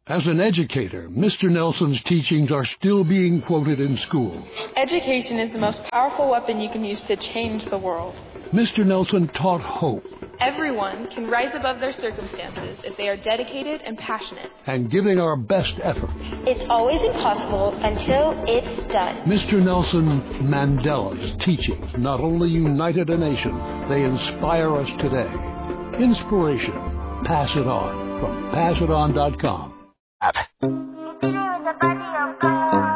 As an educator, Mr. Nelson's teachings are still being quoted in schools. Education is the most powerful weapon you can use to change the world. Mr. Nelson taught hope. Everyone can rise above their circumstances if they are dedicated and passionate. And giving our best effort. It's always impossible until it's done. Mr. Nelson Mandela's teachings not only united a nation, they inspire us today. Inspiration. Pass it on from PassItOn.com. App.